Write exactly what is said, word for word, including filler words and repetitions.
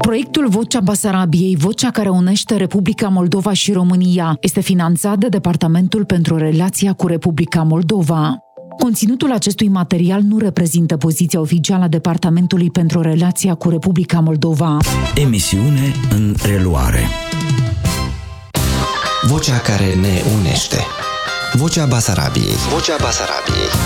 Proiectul Vocea Basarabiei, vocea care unește Republica Moldova și România, este finanțat de Departamentul pentru Relația cu Republica Moldova. Conținutul acestui material nu reprezintă poziția oficială a Departamentului pentru Relația cu Republica Moldova. Emisiune în reluare. Vocea care ne unește. Vocea Basarabiei. Vocea Basarabiei.